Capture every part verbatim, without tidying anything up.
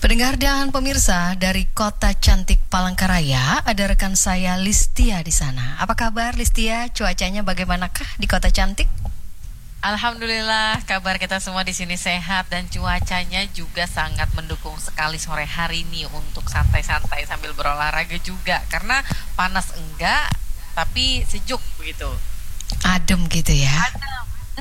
Pendengar dan pemirsa dari kota cantik Palangkaraya, ada rekan saya Listia di sana. Apa kabar Listia? Cuacanya bagaimanakah di kota cantik? Alhamdulillah, kabar kita semua di sini sehat dan cuacanya juga sangat mendukung sekali sore hari ini untuk santai-santai sambil berolahraga juga. Karena panas enggak, tapi sejuk begitu. Adem gitu ya. Adem.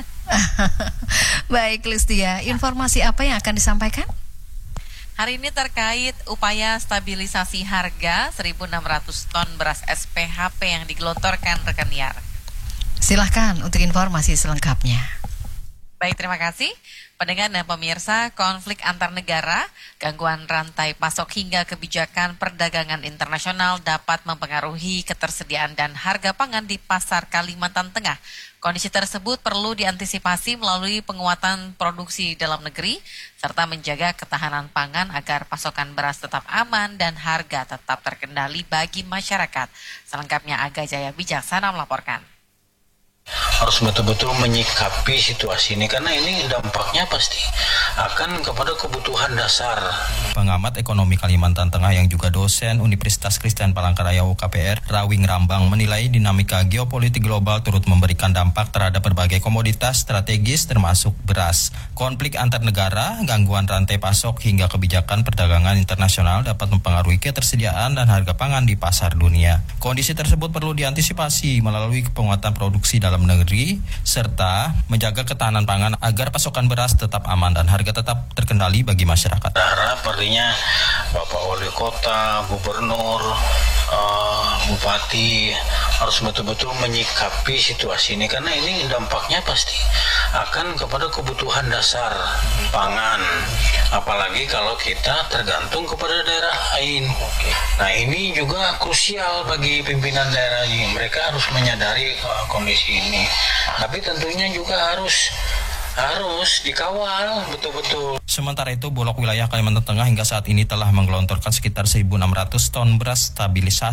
Baik Listia, informasi apa yang akan disampaikan? Hari ini terkait upaya stabilisasi harga seribu enam ratus ton beras S P H P yang digelontorkan rekan Niar. Silahkan untuk informasi selengkapnya. Baik, terima kasih. Pendengar dan pemirsa, konflik antar negara, gangguan rantai pasok hingga kebijakan perdagangan internasional dapat mempengaruhi ketersediaan dan harga pangan di pasar Kalimantan Tengah. Kondisi tersebut perlu diantisipasi melalui penguatan produksi dalam negeri, serta menjaga ketahanan pangan agar pasokan beras tetap aman dan harga tetap terkendali bagi masyarakat. Selengkapnya Aga Jaya Bijaksana melaporkan. Harus betul-betul menyikapi situasi ini karena ini dampaknya pasti akan kepada kebutuhan dasar. Pengamat ekonomi Kalimantan Tengah yang juga dosen Universitas Kristen Palangkaraya U K P R, Rawing Rambang, menilai dinamika geopolitik global turut memberikan dampak terhadap berbagai komoditas strategis termasuk beras. Konflik antar negara, gangguan rantai pasok hingga kebijakan perdagangan internasional dapat mempengaruhi ketersediaan dan harga pangan di pasar dunia. Kondisi tersebut perlu diantisipasi melalui penguatan produksi dalam negeri serta menjaga ketahanan pangan agar pasokan beras tetap aman dan harga tetap terkendali bagi masyarakat. Harap artinya Bapak Wali Kota, Gubernur, uh, Bupati harus betul-betul menyikapi situasi ini karena ini dampaknya pasti akan kepada kebutuhan dasar pangan, apalagi kalau kita tergantung kepada daerah lain. Nah ini juga krusial bagi pimpinan daerah ini, mereka harus menyadari uh, kondisi ini, tapi tentunya juga harus harus dikawal betul-betul. Sementara itu, Bulog wilayah Kalimantan Tengah hingga saat ini telah menggelontorkan sekitar seribu enam ratus ton beras stabilisasi